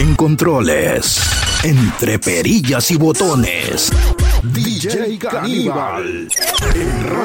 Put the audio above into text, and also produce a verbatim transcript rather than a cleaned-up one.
En controles, entre perillas y botones, D J Caníbal. En